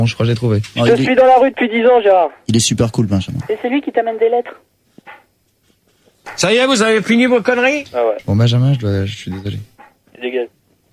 Je crois que j'ai trouvé. Je suis dans la rue depuis 10 ans, Gérard. Il est super cool, Benjamin. Et c'est lui qui t'amène des lettres. Ça y est, vous avez fini vos conneries? Ah ouais. Bon, Benjamin, je suis désolé. Tu dégages.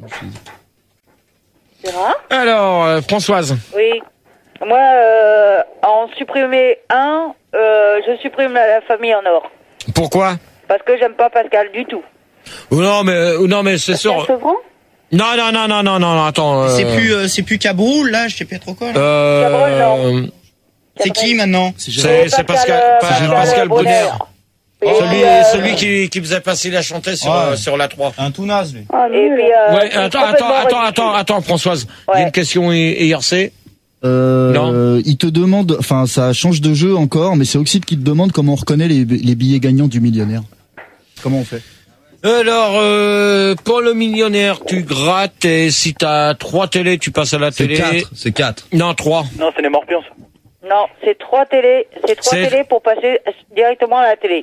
Gérard? Alors, Françoise. Oui. Moi, en supprimer un, je supprime la famille en or. Pourquoi? Parce que j'aime pas Pascal du tout. Non, mais c'est sûr. Sevran? Non, attends. C'est plus Cabroul, là, je sais pas trop quoi. Cabrol, C'est qui maintenant? C'est Pascal Brunner. Celui qui faisait passer la chanter sur la 3. Un tout naze, lui. Et puis, Ouais, attends, Françoise. Il y a une question IRC. Non. Il te demande, enfin, ça change de jeu encore, mais c'est Oxyde qui te demande comment on reconnaît les billets gagnants du millionnaire. Comment on fait? Alors, pour le millionnaire, tu grattes et si t'as 3 télés, tu passes à la télé. C'est 4. Non, 3. Non, c'est les morpions, ça. non, c'est 3 télés. C'est 3 télés pour passer directement à la télé.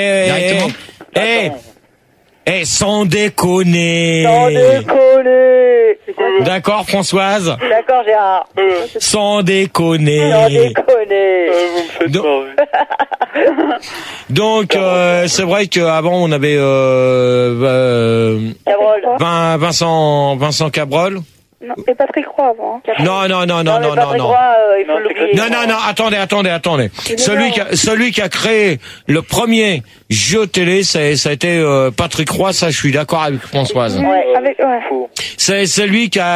Sans déconner. Sans déconner. D'accord, Françoise? D'accord, Gérard. Sans déconner. Sans déconner. Vous me faites Donc, c'est vrai qu'avant, on avait Vincent Cabrol. Non, et Patrick Roy avant. Non. Patrick Roy, il faut l'oublier. Non, attendez. Celui qui a créé le premier jeu télé, ça a été Patrick Roy, ça je suis d'accord avec Françoise. Ouais. C'est lui qui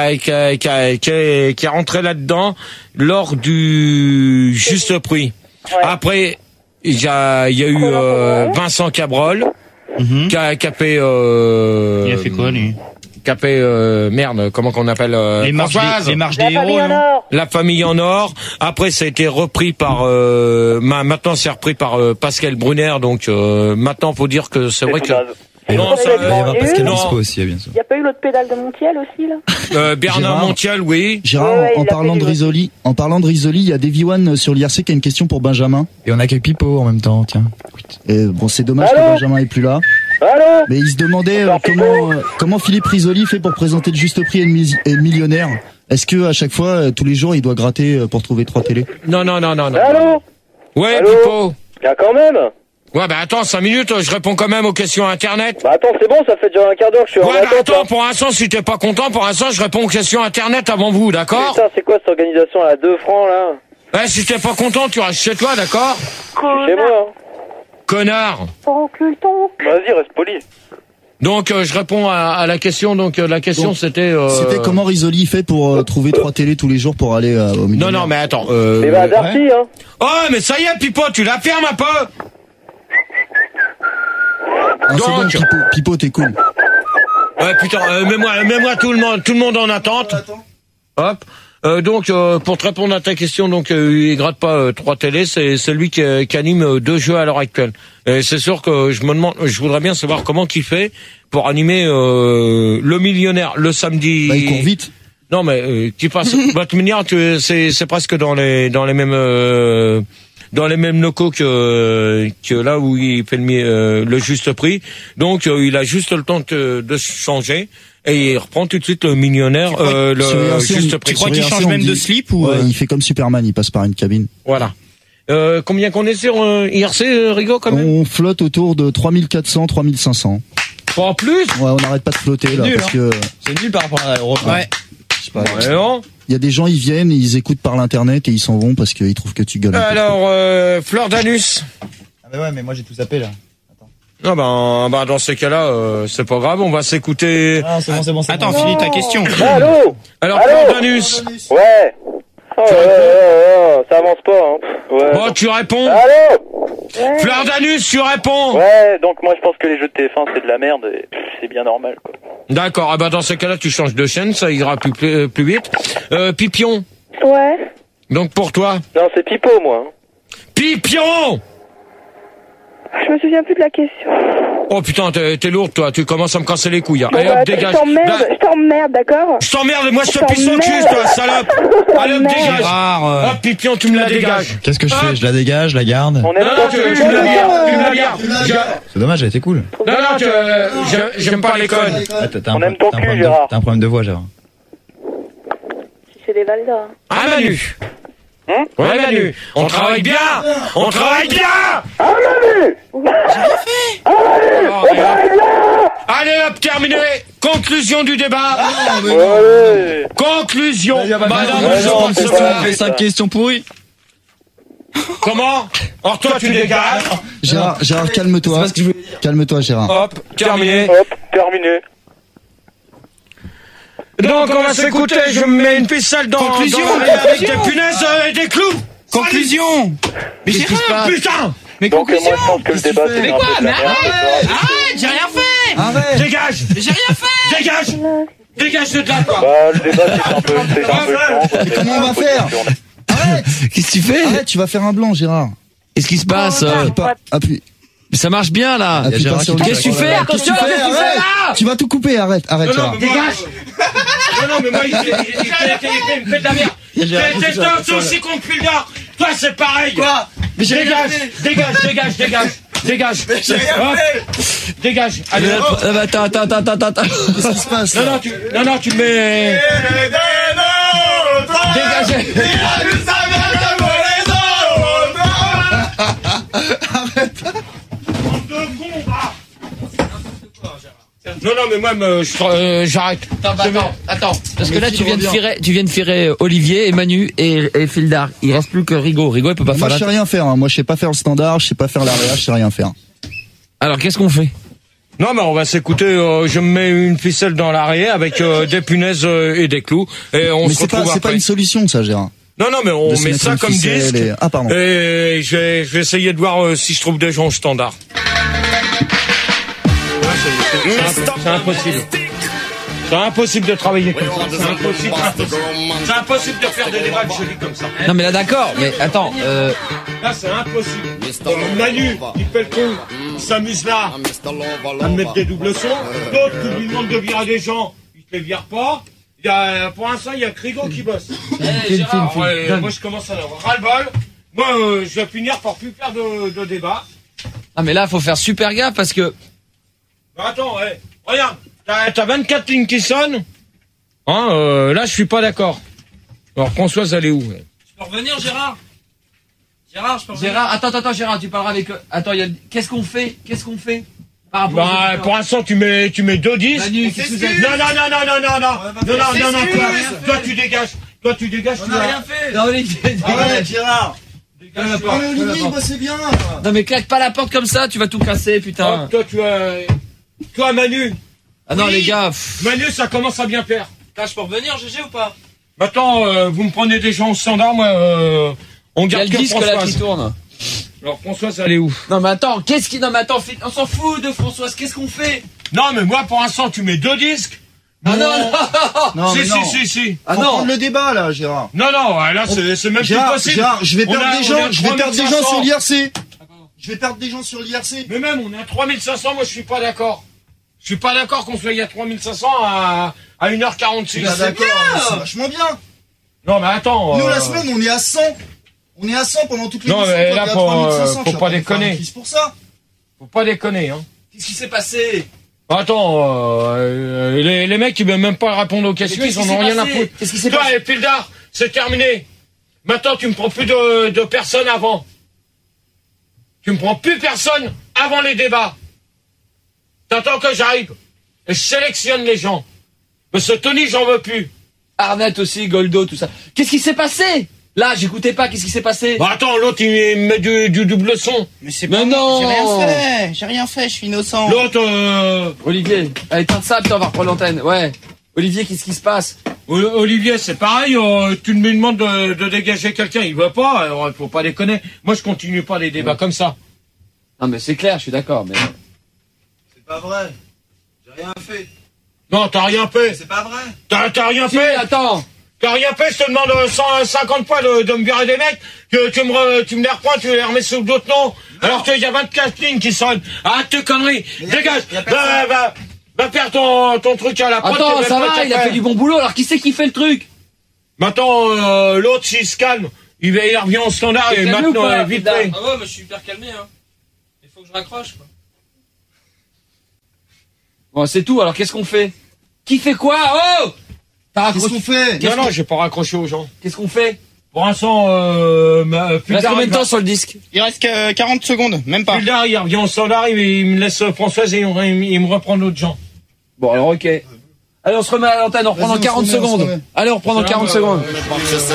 est rentré là-dedans lors du juste prix. Ouais. Après, il y a eu Vincent Cabrol qui a fait il a fait quoi, lui? Capé comment qu'on appelle les marches des héros, la famille en or. Après ça a été repris par maintenant c'est repris par Pascal Brunner, donc maintenant faut dire que c'est vrai que non, ça va y avoir Pascal Disco aussi, bien sûr. Il y a pas eu l'autre pédale de Montiel aussi là? Bernard Montiel, oui. Gérard, en parlant de Risoli, il y a Davy One sur l'IRC qui a une question pour Benjamin. Et on accueille Pipo en même temps, tiens. Et bon, c'est dommage que Benjamin est plus là. Allô? Mais il se demandait comment Philippe Risoli fait pour présenter le juste prix et le millionnaire. Est-ce que à chaque fois, tous les jours, il doit gratter pour trouver 3 télés? Non. Allô? Ouais, allô? Pipo. Ah, quand même. Ouais, bah attends, 5 minutes, je réponds quand même aux questions internet. Bah attends, c'est bon, ça fait déjà un quart d'heure que je suis en attente. Attends, pour l'instant, si t'es pas content, pour l'instant, je réponds aux questions internet avant vous, d'accord? Putain, c'est quoi cette organisation à 2 francs, là? Ouais, si t'es pas content, tu restes chez toi, d'accord? Chez moi, hein. Connard. Vas-y, reste poli. Donc, je réponds à la question. Donc, la question, c'était... C'était comment Risoli fait pour trouver 3 télés tous les jours pour aller au millionnaire. Non, mais attends. Mais bah, Darty, hein. Oh, mais ça y est, Pipo, tu la fermes un peu. Donc, c'est bon, Pipo, t'es cool. Ouais, putain, mets-moi tout le monde en attente. Hop. Donc, pour te répondre à ta question, donc il gratte pas 3 télés, c'est celui qui anime 2 jeux à l'heure actuelle. Et c'est sûr que je voudrais bien savoir comment il fait pour animer le millionnaire le samedi. Bah, il court vite. Non, mais qui passe. Bah, tu me diras, c'est presque dans les mêmes locaux que là où il fait le juste prix. Donc il a juste le temps de changer et il reprend tout de suite le millionnaire le juste prix. Tu crois qu'il change même de slip ou il fait comme Superman, il passe par une cabine. Voilà. Combien qu'on est sur IRC, Rigo, quand même? On flotte autour de 3400, 3500. Pas en plus? Ouais, on n'arrête pas de flotter là, nul, parce que c'est nul par rapport à l'Europe. Ouais. Je sais pas. Non. Il y a des gens, ils viennent, ils écoutent par l'internet et ils s'en vont parce qu'ils trouvent que tu gueules. Alors, Fleur d'Anus. Ah bah ouais, mais moi j'ai tout zappé là. Ah bah dans ces cas-là, c'est pas grave, on va s'écouter. Ah, c'est bon. Attends, finis ta question. Allô? Alors, Fleur d'Anus. Ouais. Oh, ça avance pas, hein. Ouais. Bon, tu réponds. Allô? Ouais. Fleur d'Anus, tu réponds. Ouais, donc moi je pense que les jeux de TF1 c'est de la merde et c'est bien normal, quoi. D'accord, ah bah dans ces cas-là, tu changes de chaîne, ça ira plus vite. Pipion. Ouais. Donc pour toi. Non, c'est Pipo, moi. Pipion. Je me souviens plus de la question. Oh putain, t'es lourde, toi. Tu commences à me casser les couilles. Bon, Allez, hop, dégage. Je t'emmerde, d'accord? Je t'emmerde, moi je te pisse au cul, toi, salope. Allez, hop, dégage. Hop, Pipion, tu me la dégages. Qu'est-ce que je fais? Je la dégage, je la garde. On aime pas tu me la gardes. C'est dommage, elle était cool. Non, j'aime pas les connes. Ah, On aime ton cul, Gérard. T'as un problème de voix, Gérard. c'est des Valdas. Ah, Manu. Ouais, Manu. On travaille bien. On travaille bien. Ah, Manu! Allez hop, terminé. Conclusion du débat. Ouais. Conclusion. Madame, Ouais, je non, pense c'est que pas- fait 5 questions pourries. Comment? Or, toi, tu dégages. Gérard, calme-toi. Calme-toi, Gérard. Hop, terminé. Hop, terminé. Donc, on va s'écouter. Je me mets une ficelle dans Conclusion, avec des punaises et des clous. Conclusion. Mais Gérard, Putain. mais Donc, moi, je conclusion. pense que le débat, c'est un peu de la merde. Arrête, j'ai rien fait. Arrête. Dégage. J'ai rien fait. Dégage. Dégage de là, toi. Bah, le débat, c'est un peu chiant, quoi. C'est comment on va un peu faire chiant. Arrête. Qu'est-ce que tu fais? Arrête, tu vas faire un blanc, Gérard. Qu'est-ce qui se passe? Appuie pas. Appuie. Ça marche bien là. Appuie pas sur le Qu'est-ce que tu fais? Qu'est-ce que tu fais? Arrête. Tu vas tout couper. Arrête, Gérard. Dégage. Non, mais moi, il me fait de la merde. T'es aussi con que Pildar. Toi, c'est pareil. Quoi? Dégage. Hop. Dégage. Allez, hop. Attends. Qu'est-ce qui se passe là? Non, tu mets... Dégage. Non, mais moi, j'arrête. Attends. Parce que là, tu viens de virer Olivier et Manu et Fildar. Il reste plus que Rigaud. Rigaud, il peut pas Moi, faire je sais rien faire. Moi, je sais pas faire le standard. Je sais pas faire l'area. Je sais rien faire. Alors, qu'est-ce qu'on fait? Non, mais on va s'écouter. Je me mets une ficelle dans l'arrière avec des punaises et des clous. Et on Mais se c'est retrouve pas après. une solution, ça, Gérard. Non, mais on De se met mettre ça une comme ficelle disque. et- Ah, pardon. Et je vais essayer de voir si je trouve des gens au standard. C'est impossible. C'est impossible de travailler comme ça. C'est impossible de faire des débats jolis comme ça. Non, mais là, d'accord. Mais attends. Là, c'est impossible. Manu, il fait le con. Il s'amuse là à me mettre des doubles sons. D'autres qui lui demandent de virer des gens, il te les vire pas. Pour l'instant, il y a Crigo qui bosse. Gérard, moi, je commence à avoir ras-le-bol. Moi, je vais finir par plus faire de débat. Ah, mais là, faut faire super gaffe parce que. Bah, attends, regarde, t'as 24 lignes qui sonnent. Hein, là, je suis pas d'accord. Alors, Françoise, elle est où? Je peux revenir, Gérard? Gérard, je peux revenir? Gérard, attends, Gérard, tu parleras avec. Attends, qu'est-ce qu'on fait? Par rapport Bah, pour l'instant, tu mets 2 disques. Manu, qu'est-ce que vous avez? Non, toi, tu dégages. On n'a rien fait. Non, Olivier, Arrête, Gérard. Dégage, Oh, mais Olivier, moi, c'est bien. non, mais claque pas la porte comme ça, tu vas tout casser, putain. Toi, Manu. Ah non, Oui. les gars. Manu, ça commence à bien faire. Là, je peux revenir, GG, ou pas? Maintenant, vous me prenez des gens au standard, moi, on Il y a garde le que disque là qui Françoise. tourne. Alors, Françoise, elle est où? Non, mais attends, non, mais attends, on s'en fout de Françoise, qu'est-ce qu'on fait? Non, mais moi, pour l'instant, tu mets 2 disques. Ah non. Non, mais non. Si. Ah Faut non. prendre le débat, là, Gérard. Non, là, c'est même plus Gérard, possible. je vais On perdre a- des on gens. a Je vais perdre des gens 3500. sur l'IRC. Je vais perdre des gens sur l'IRC. Mais même, on est à 3500, moi, je suis pas d'accord. Je suis pas d'accord qu'on soit à 3500 à 1h46. Ah, d'accord, c'est vachement bien. Non, mais attends. Nous, la semaine, on est à 100. On est à 100 pendant toute l'émission. Non, mais toi, là, t'es à faut 3500, pas tu vas nous faire déconner. une crise pour ça. Faut pas déconner, hein. Qu'est-ce qui s'est passé? Attends, les mecs, ils veulent même pas répondre aux questions, ils en ont rien à foutre. Qu'est-ce qui s'est Toi, passé? Pildar, c'est terminé. Maintenant, tu me prends plus de personnes avant. Tu me prends plus personne avant les débats. T'attends que j'arrive. Et je sélectionne les gens. Mais ce Tony, j'en veux plus. Arnett aussi, Goldo, tout ça. Qu'est-ce qui s'est passé? Là, j'écoutais pas, qu'est-ce qui s'est passé? Bah attends, l'autre, il me met du double son. Mais non! J'ai rien fait, je suis innocent. L'autre, Olivier, allez, teinte ça, putain, on va reprendre l'antenne. Ouais. Olivier, qu'est-ce qui se passe? Olivier, c'est pareil, tu me demandes de dégager quelqu'un, il veut pas, alors faut pas déconner. Moi, je continue pas les débats comme ça. Non, mais c'est clair, je suis d'accord, mais. C'est pas vrai. J'ai rien fait. Non, t'as rien fait. C'est pas vrai. T'as rien Si, fait. attends! T'as rien fait, je te demande 150 fois de me virer des mecs, que tu me les reprends, tu les remets sous d'autres noms, alors qu'il y a 24 lignes qui sonnent. Arrête tes conneries, dégage, va faire ton truc à la prod. Attends, t'es ça même pas va, il a prêt. fait du bon boulot, alors qui c'est qui fait le truc? Maintenant, l'autre, s'il se calme, il revient au standard T'es et calmé ou maintenant, pas, vite Pildar fait. Ah ouais, mais je suis hyper calmé, hein. Il faut que je raccroche, quoi. Bon, c'est tout, alors qu'est-ce qu'on fait? Qui fait quoi? Oh! T'as Qu'est-ce qu'on fait? Non, j'ai pas raccroché aux gens. Qu'est-ce qu'on fait? Pour l'instant, Il reste combien de temps sur le disque? Il reste que 40 secondes, même pas. Fulda, il revient au standard, il me laisse Françoise et il me reprend d'autres gens. Bon, alors ok. Allez, on se remet à l'antenne, on reprend dans 40 secondes. Allez, on reprend dans 40 secondes.